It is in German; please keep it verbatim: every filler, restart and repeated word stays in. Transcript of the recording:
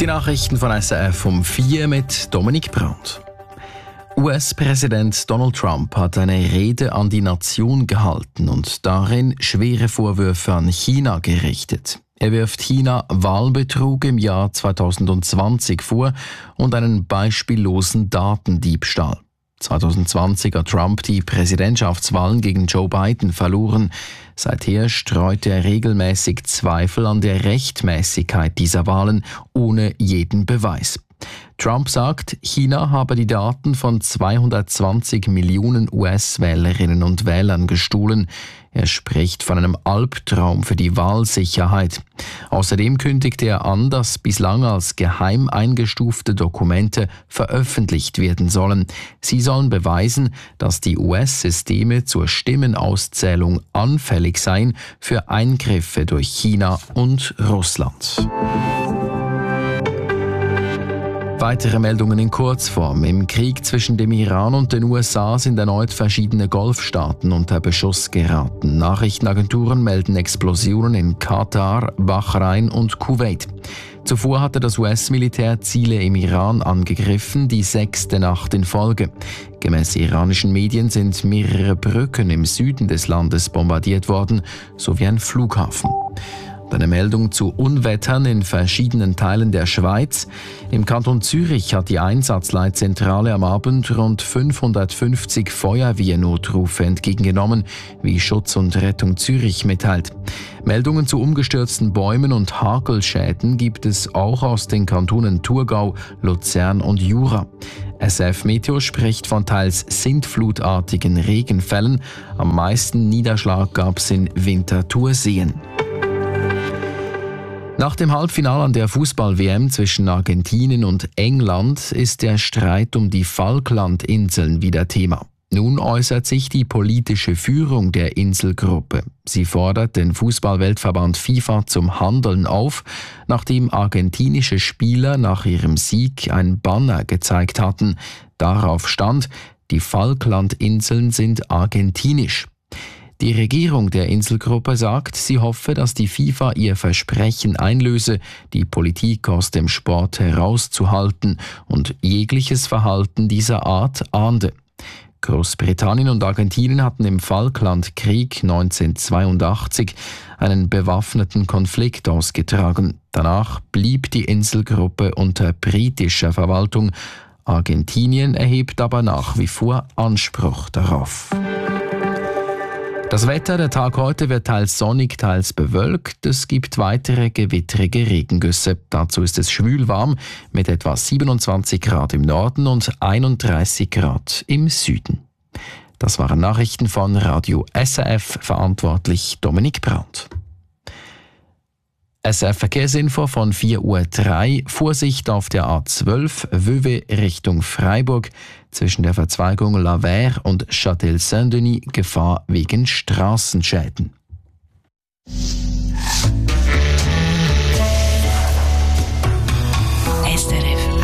Die Nachrichten von S R F um vier mit Dominik Brandt. U S-Präsident Donald Trump hat eine Rede an die Nation gehalten und darin schwere Vorwürfe an China gerichtet. Er wirft China Wahlbetrug im Jahr zwanzig zwanzig vor und einen beispiellosen Datendiebstahl. zwanzig zwanzig hat Trump die Präsidentschaftswahlen gegen Joe Biden verloren. Seither streut er regelmäßig Zweifel an der Rechtmäßigkeit dieser Wahlen ohne jeden Beweis. Trump sagt, China habe die Daten von zweihundertzwanzig Millionen U S-Wählerinnen und Wählern gestohlen. Er spricht von einem Albtraum für die Wahlsicherheit. Außerdem kündigte er an, dass bislang als geheim eingestufte Dokumente veröffentlicht werden sollen. Sie sollen beweisen, dass die U S-Systeme zur Stimmenauszählung anfällig seien für Eingriffe durch China und Russland. Weitere Meldungen in Kurzform. Im Krieg zwischen dem Iran und den U S A sind erneut verschiedene Golfstaaten unter Beschuss geraten. Nachrichtenagenturen melden Explosionen in Katar, Bahrain und Kuwait. Zuvor hatte das U S-Militär Ziele im Iran angegriffen, die sechste Nacht in Folge. Gemäß iranischen Medien sind mehrere Brücken im Süden des Landes bombardiert worden, sowie ein Flughafen. Eine Meldung zu Unwettern in verschiedenen Teilen der Schweiz. Im Kanton Zürich hat die Einsatzleitzentrale am Abend rund fünfhundertfünfzig Feuerwehrnotrufe entgegengenommen, wie Schutz und Rettung Zürich mitteilt. Meldungen zu umgestürzten Bäumen und Hagelschäden gibt es auch aus den Kantonen Thurgau, Luzern und Jura. S R F Meteo spricht von teils sintflutartigen Regenfällen. Am meisten Niederschlag gab es in Winterthurseen. Nach dem Halbfinale an der Fußball-W M zwischen Argentinien und England ist der Streit um die Falklandinseln wieder Thema. Nun äußert sich die politische Führung der Inselgruppe. Sie fordert den Fußball-Weltverband FIFA zum Handeln auf, nachdem argentinische Spieler nach ihrem Sieg ein Banner gezeigt hatten. Darauf stand, die Falklandinseln sind argentinisch. Die Regierung der Inselgruppe sagt, sie hoffe, dass die FIFA ihr Versprechen einlöse, die Politik aus dem Sport herauszuhalten und jegliches Verhalten dieser Art ahnde. Großbritannien und Argentinien hatten im Falklandkrieg neunzehnhundertzweiundachtzig einen bewaffneten Konflikt ausgetragen. Danach blieb die Inselgruppe unter britischer Verwaltung. Argentinien erhebt aber nach wie vor Anspruch darauf. Das Wetter, der Tag heute wird teils sonnig, teils bewölkt. Es gibt weitere gewittrige Regengüsse. Dazu ist es schwül warm mit etwa siebenundzwanzig Grad im Norden und einunddreißig Grad im Süden. Das waren Nachrichten von Radio S R F, verantwortlich Dominik Brandt. S R F Verkehrsinfo von vier Uhr drei. Vorsicht auf der A zwölf, Vevey Richtung Freiburg. Zwischen der Verzweigung La Verre und Châtel-Saint-Denis Gefahr wegen Straßenschäden. S R F